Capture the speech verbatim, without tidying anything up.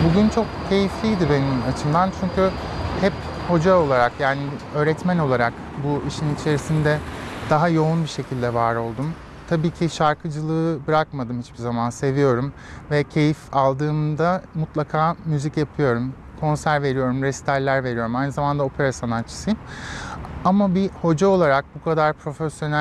Bugün çok keyifliydi benim açımdan çünkü hep hoca olarak, yani öğretmen olarak bu işin içerisinde daha yoğun bir şekilde var oldum. Tabii ki şarkıcılığı bırakmadım hiçbir zaman, seviyorum ve keyif aldığımda mutlaka müzik yapıyorum. Konser veriyorum, resitaller veriyorum. Aynı zamanda opera sanatçısıyım. Ama bir hoca olarak bu kadar profesyonel